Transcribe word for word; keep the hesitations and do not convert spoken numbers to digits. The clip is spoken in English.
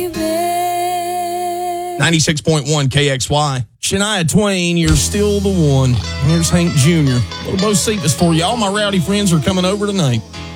ninety-six point one K X Y. Shania Twain, you're still the one. Here's Hank Junior Little Bo Cephas for you. All my rowdy friends are coming over tonight.